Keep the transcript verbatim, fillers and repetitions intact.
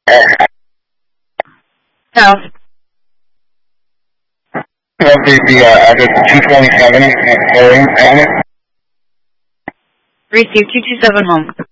House. That'll be the uh, address two twenty-seven Orange Avenue. Receive two two seven home.